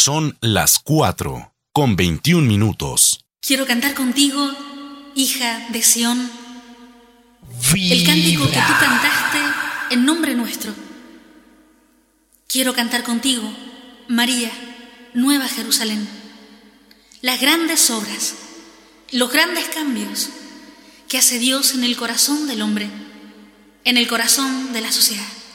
Son las 4:21. Quiero cantar contigo, hija de Sión, el cántico que tú cantaste en nombre nuestro. Quiero cantar contigo, María, Nueva Jerusalén, las grandes obras, los grandes cambios que hace Dios en el corazón del hombre, en el corazón de la sociedad.